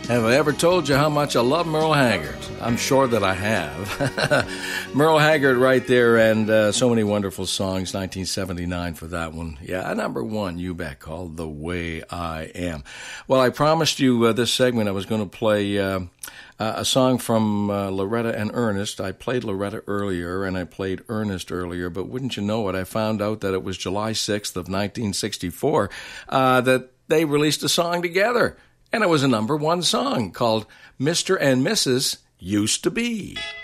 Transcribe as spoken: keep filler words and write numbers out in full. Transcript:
Have I ever told you how much I love Merle Haggard? I'm sure that I have. Merle Haggard right there, and uh, so many wonderful songs. nineteen seventy-nine for that one. Yeah, number one, you bet, called The Way I Am. Well, I promised you uh, this segment I was going to play uh, uh, a song from uh, Loretta and Ernest. I played Loretta earlier, and I played Ernest earlier, but wouldn't you know it, I found out that it was July sixth of nineteen sixty-four uh, that they released a song together. And it was a number one song called Mister and Missus Used to Be.